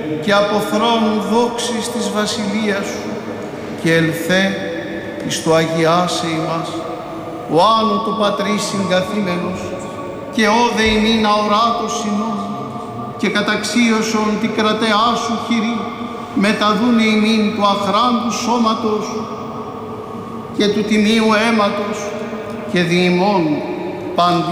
και από θρόνου δόξης της βασιλείας σου και ελθέ εις το αγιάσε ημάς ο άνω του Πατρί συγκαθήμενος και όδε ημίν αοράτος συνόν και καταξίωσον τη κρατεά σου χειρή μεταδούνε ημίν του αχράντου σώματος και του τιμίου αίματος και δι' ημών παντή